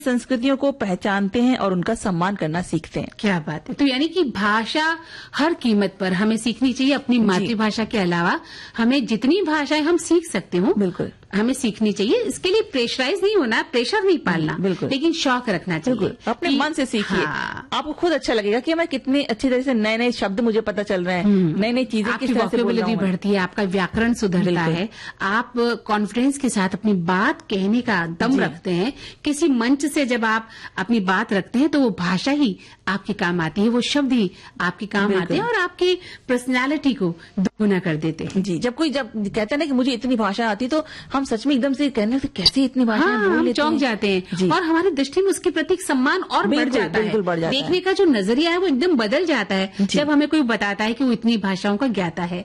संस्कृतियों को पहचानते हैं और उनका सम्मान करना सीखते हैं। क्या बात है। तो यानी कि भाषा हर कीमत पर हमें सीखनी चाहिए। अपनी मातृभाषा के अलावा हमें जितनी भाषाएं हम सीख सकते हो बिल्कुल हमें सीखनी चाहिए। इसके लिए प्रेशराइज नहीं होना, प्रेशर नहीं पालना, बिल्कुल, लेकिन शौक रखना चाहिए। अपने मन से सीखिए। हाँ। आपको खुद अच्छा लगेगा कि मैं कितनी अच्छी तरह से नए नए शब्द मुझे पता चल रहे हैं, नई नई चीजें किस तरह से बोल रहा हूं मैं। बढ़ती है, आपका व्याकरण सुधरता है, आप कॉन्फिडेंस के साथ अपनी बात कहने का दम रखते हैं। किसी मंच से जब आप अपनी बात रखते हैं तो वो भाषा ही आपके काम आती है, वो शब्द ही आपके काम आते हैं और आपकी पर्सनैलिटी को दोगुना कर देते हैं। जी, जब कहते हैं ना कि मुझे इतनी भाषा आती, तो हम सच में एकदम से कहने लगते कैसे इतनी भाषा बोल लेते हैं, चौंक जाते हैं और हमारी दृष्टि में उसके प्रति सम्मान और बढ़ जाता है। देखने का जो नजरिया है वो एकदम बदल जाता है जब हमें कोई बताता है कि वो इतनी भाषाओं का ज्ञाता है।